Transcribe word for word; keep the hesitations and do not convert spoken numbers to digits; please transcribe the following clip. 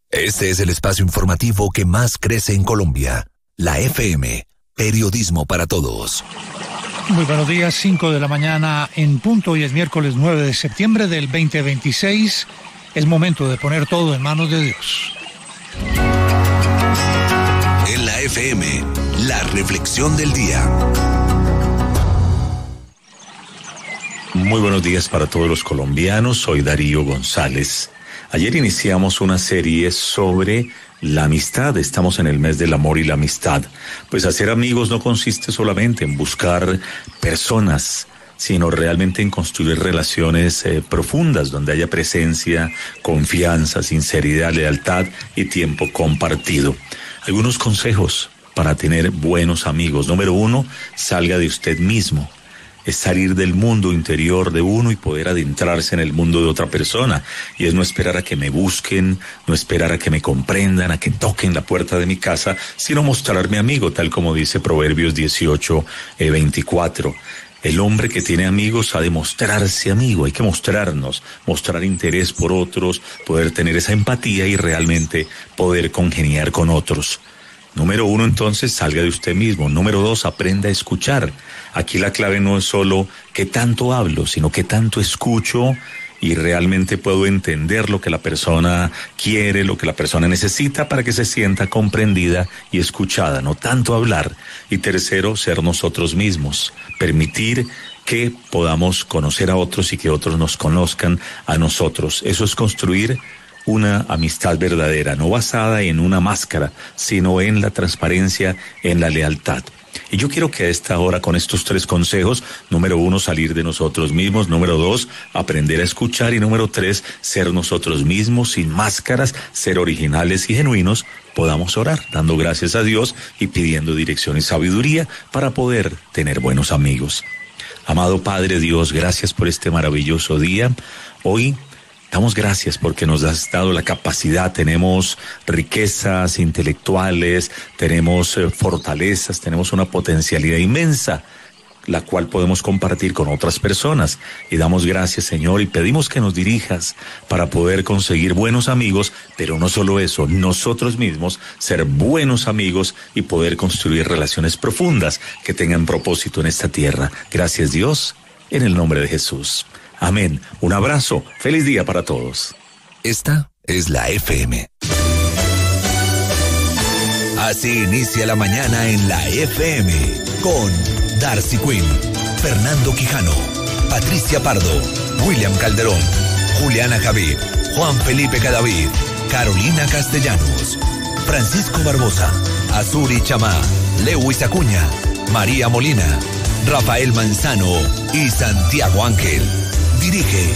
Este es el espacio informativo que más crece en Colombia. La F M, periodismo para todos. Muy buenos días, cinco de la mañana en punto. Hoy es miércoles nueve de septiembre del veinte veintiséis. Es momento de poner todo en manos de Dios. En la F M, la reflexión del día. Muy buenos días para todos los colombianos. Soy Darío González. Ayer iniciamos una serie sobre la amistad. Estamos en el mes del amor y la amistad. Pues hacer amigos no consiste solamente en buscar personas, sino realmente en construir relaciones eh, profundas, donde haya presencia, confianza, sinceridad, lealtad y tiempo compartido. Algunos consejos para tener buenos amigos. Número uno, salga de usted mismo. Es salir del mundo interior de uno y poder adentrarse en el mundo de otra persona. Y es no esperar a que me busquen, no esperar a que me comprendan, a que toquen la puerta de mi casa, sino mostrarme amigo, tal como dice Proverbios dieciocho, veinticuatro. El hombre que tiene amigos ha de mostrarse amigo, hay que mostrarnos, mostrar interés por otros, poder tener esa empatía y realmente poder congeniar con otros. Número uno, entonces, salga de usted mismo. Número dos, aprenda a escuchar. Aquí la clave no es solo qué tanto hablo, sino qué tanto escucho y realmente puedo entender lo que la persona quiere, lo que la persona necesita para que se sienta comprendida y escuchada, no tanto hablar. Y tercero, ser nosotros mismos, permitir que podamos conocer a otros y que otros nos conozcan a nosotros. Eso es construir una amistad verdadera, no basada en una máscara, sino en la transparencia, en la lealtad. Y yo quiero que a esta hora, con estos tres consejos, número uno, salir de nosotros mismos, número dos, aprender a escuchar, y número tres, ser nosotros mismos, sin máscaras, ser originales y genuinos, podamos orar, dando gracias a Dios y pidiendo dirección y sabiduría para poder tener buenos amigos. Amado Padre Dios, gracias por este maravilloso día. Hoy damos gracias porque nos has dado la capacidad, tenemos riquezas intelectuales, tenemos eh, fortalezas, tenemos una potencialidad inmensa, la cual podemos compartir con otras personas. Y damos gracias, Señor, y pedimos que nos dirijas para poder conseguir buenos amigos, pero no solo eso, nosotros mismos ser buenos amigos y poder construir relaciones profundas que tengan propósito en esta tierra. Gracias, Dios, en el nombre de Jesús. Amén. Un abrazo. Feliz día para todos. Esta es la F M. Así inicia la mañana en la F M con Darcy Quinn, Fernando Quijano, Patricia Pardo, William Calderón, Juliana Javid, Juan Felipe Cadavid, Carolina Castellanos, Francisco Barbosa, Azuri Chamá, Lewis Acuña, María Molina, Rafael Manzano y Santiago Ángel. Dirige